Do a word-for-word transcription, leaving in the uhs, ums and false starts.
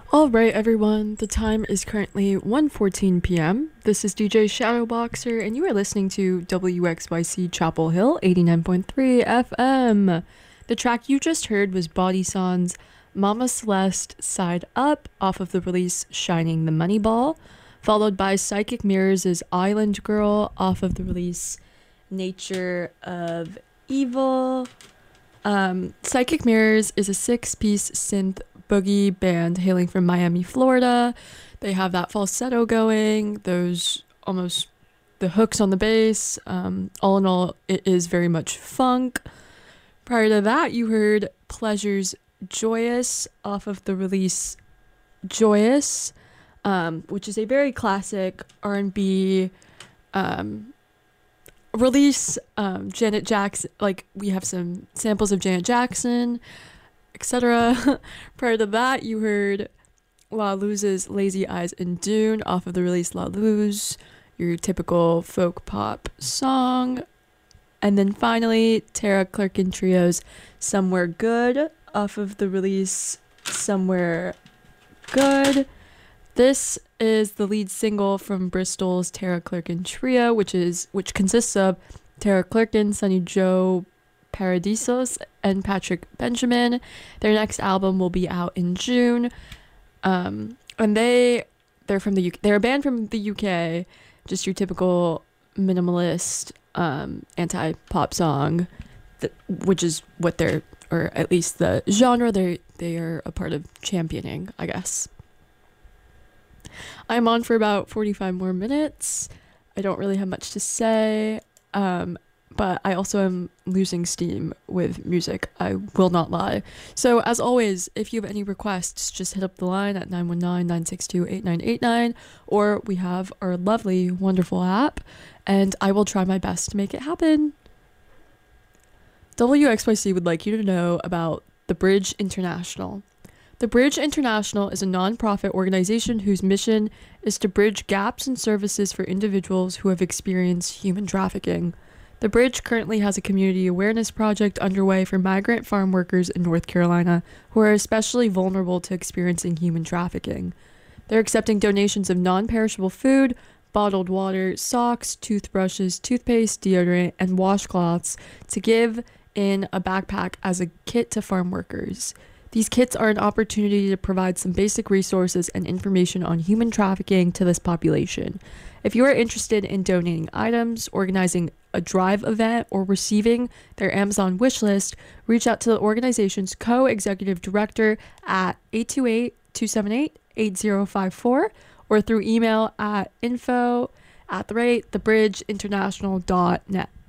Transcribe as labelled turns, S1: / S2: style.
S1: All right, everyone. The time is currently one fourteen p m. This is D J Shadowboxer, and you are listening to W X Y C Chapel Hill eighty-nine point three F M. The track you just heard was Body Son's Mama Celeste Side Up off of the release Shining the Money Ball, followed by Psychic Mirrors' Island Girl off of the release Nature of Evil. Um, Psychic Mirrors is a six-piece synth boogie band hailing from Miami, Florida. They have that falsetto going, those almost the hooks on the bass. Um, all in all, it is very much funk. Prior to that, you heard Pleasure's Joyous off of the release Joyous, um, which is a very classic R and B um, release. um, Janet Jackson, like we have some samples of Janet Jackson, et cetera. Prior to that, you heard La Luze's Lazy Eyes and Dune off of the release La Luze, your typical folk pop song. And then finally, Tara Clerkin Trio's Somewhere Good off of the release Somewhere Good. This is the lead single from Bristol's Tara Clerkin Trio, which is which consists of Tara Clerkin, Sunny Joe Paradisos, and Patrick Benjamin. Their next album will be out in June. Um, and they they're from the U K. They're a band from the U K, just your typical minimalist um, anti-pop song, that, which is what they're, or at least the genre they they are a part of championing, I guess. I'm on for about forty-five more minutes. I don't really have much to say, um, but I also am losing steam with music. I will not lie. So as always, if you have any requests, just hit up the line at nine one nine, nine six two, eight nine eight nine, or we have our lovely, wonderful app, and I will try my best to make it happen. W X Y C would like you to know about The Bridge International. The Bridge International is a non-profit organization whose mission is to bridge gaps in services for individuals who have experienced human trafficking. The Bridge currently has a community awareness project underway for migrant farm workers in North Carolina who are especially vulnerable to experiencing human trafficking. They're accepting donations of non-perishable food, bottled water, socks, toothbrushes, toothpaste, deodorant, and washcloths to give in a backpack as a kit to farm workers. These kits are an opportunity to provide some basic resources and information on human trafficking to this population. If you are interested in donating items, organizing a drive event, or receiving their Amazon wish list, reach out to the organization's co-executive director at eight two eight, two seven eight, eight zero five four or through email at info at the rate thebridgeinternational dot net.